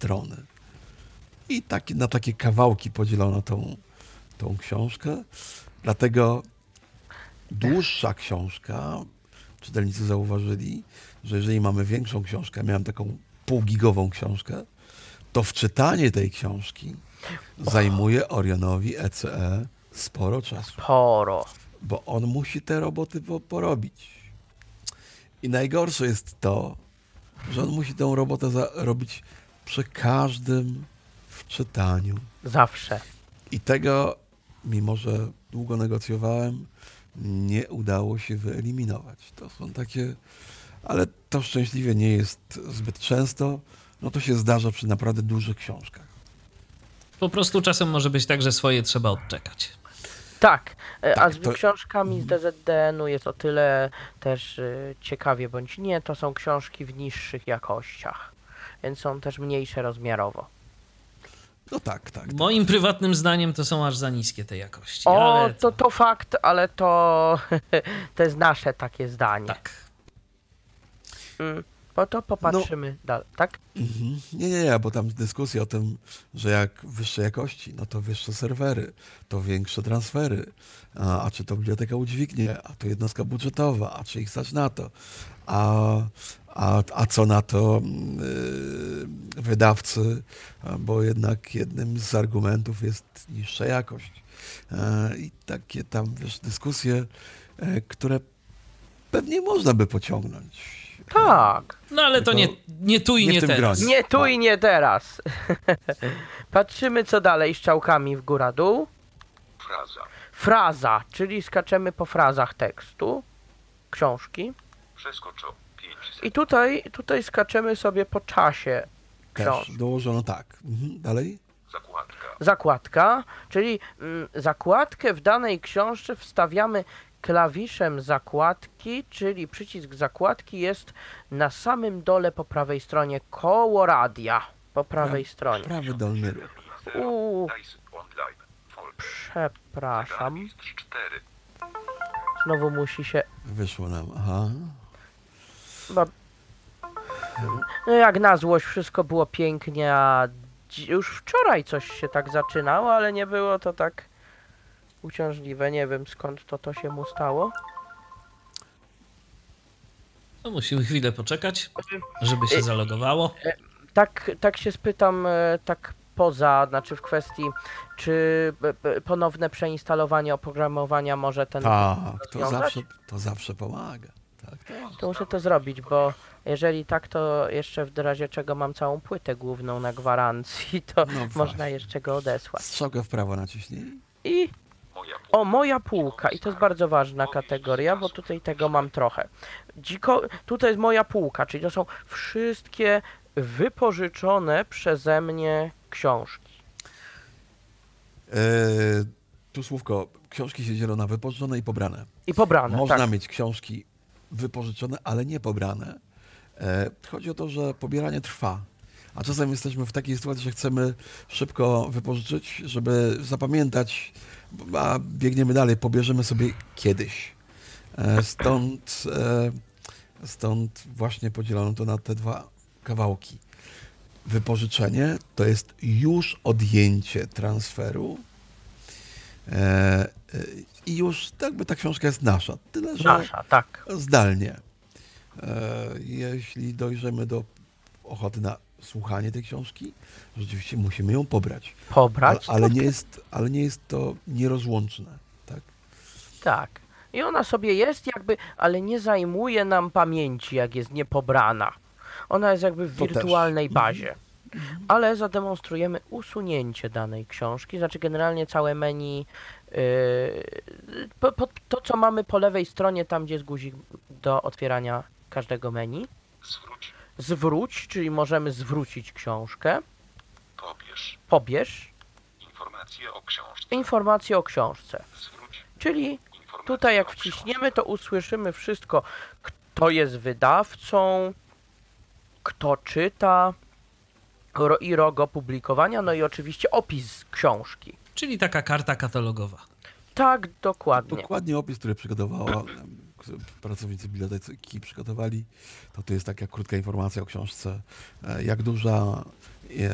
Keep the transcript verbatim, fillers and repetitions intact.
strony. I taki, na takie kawałki podzielono tą, tą książkę. Dlatego dłuższa książka, czytelnicy zauważyli, że jeżeli mamy większą książkę, miałem taką półgigową książkę, to wczytanie tej książki zajmuje Orionowi E C E sporo czasu. Sporo. Bo on musi te roboty po, porobić. I najgorsze jest to, że on musi tę robotę za, robić przy każdym wczytaniu. Zawsze. I tego, mimo że długo negocjowałem, nie udało się wyeliminować. To są takie... Ale to szczęśliwie nie jest zbyt często. No to się zdarza przy naprawdę dużych książkach. Po prostu czasem może być tak, że swoje trzeba odczekać. Tak, a Tak, z to- książkami z D Z D N-u jest o tyle też y, ciekawie bądź nie, to są książki w niższych jakościach, więc są też mniejsze rozmiarowo. No tak, tak. Moim prywatnym zdaniem to są aż za niskie te jakości. O, ale to, to fakt, ale to, to jest nasze takie zdanie. Tak. Mm, bo to popatrzymy dalej, tak? Mhm. Nie, nie, nie, bo tam dyskusja o tym, że jak wyższe jakości, no to wyższe serwery, to większe transfery, a, a czy to biblioteka udźwignie, a to jednostka budżetowa, a czy ich stać na to, a, a, a co na to yy, wydawcy, a, bo jednak jednym z argumentów jest niższa jakość. E, I takie tam, wiesz, dyskusje, e, które pewnie można by pociągnąć. Tak. No ale to nie, nie tu i nie nie, w tym teraz. gronie. Nie tu i nie teraz. Patrzymy co dalej, strzałkami w górę dół. Fraza. Fraza, czyli skaczemy po frazach tekstu, książki. Przeskoczą pięć I tutaj, tutaj skaczemy sobie po czasie Też książki. dołożono tak. Mhm. Dalej? Zakładka. Zakładka, czyli mm, zakładkę w danej książce wstawiamy klawiszem zakładki, czyli przycisk zakładki jest na samym dole po prawej stronie koło radia. Po prawej stronie. Prawy dolny róg. Uuu, Dice online. Folder. przepraszam. Mistrz cztery. Znowu musi się... Wyszło nam, aha. Bo... No jak na złość wszystko było pięknie, a dzi- już wczoraj coś się tak zaczynało, ale nie było to tak uciążliwe. Nie wiem skąd to, to się mu stało. No, musimy chwilę poczekać, żeby się zalogowało. Tak, tak się spytam, e, tak poza, znaczy w kwestii, czy e, e, ponowne przeinstalowanie oprogramowania może ten... Tak, to rozwiązać? zawsze, to zawsze pomaga. Tak, tak. To muszę to zrobić, bo jeżeli tak, to jeszcze w razie czego mam całą płytę główną na gwarancji, to No można właśnie. jeszcze go odesłać. Strzałkę w prawo naciśnij. I Moja półka. o, moja półka, i to jest bardzo ważna kategoria, bo tutaj tego mam trochę. Dziko, tutaj jest moja półka, czyli to są wszystkie wypożyczone przeze mnie książki. E, tu słówko, książki się dzielą na wypożyczone i pobrane. I pobrane, Można tak. mieć książki wypożyczone, ale nie pobrane. E, chodzi o to, że pobieranie trwa. A czasem jesteśmy w takiej sytuacji, że chcemy szybko wypożyczyć, żeby zapamiętać, a biegniemy dalej, pobierzemy sobie kiedyś. E, stąd, e, stąd właśnie podzielono to na te dwa kawałki. Wypożyczenie to jest już odjęcie transferu e, e, i już jakby ta książka jest nasza. Tyle, że Nasza, tak. zdalnie. E, jeśli dojrzymy do ochoty na słuchanie tej książki, rzeczywiście musimy ją pobrać. Ale, Pobrać, ale, to nie, jest, ale nie jest to nierozłączne. Tak? tak. I ona sobie jest jakby, ale nie zajmuje nam pamięci, jak jest niepobrana. Ona jest jakby w To też. wirtualnej Mhm. bazie. Ale zademonstrujemy usunięcie danej książki, znaczy generalnie całe menu, yy, po, po, to co mamy po lewej stronie, tam gdzie jest guzik do otwierania każdego menu. Zwróć. Zwróć, czyli możemy zwrócić książkę. Pobierz. Pobierz Informacje o książce. informację o książce. Zwróć. Czyli Informacje tutaj jak o książce. wciśniemy, to usłyszymy wszystko, kto jest wydawcą, kto czyta ro- i rok opublikowania, no i oczywiście opis książki. Czyli taka karta katalogowa. Tak, dokładnie. Dokładnie opis, który przygotowała em, k- pracownicy biblioteki przygotowali, to tu jest taka krótka informacja o książce, e, jak duża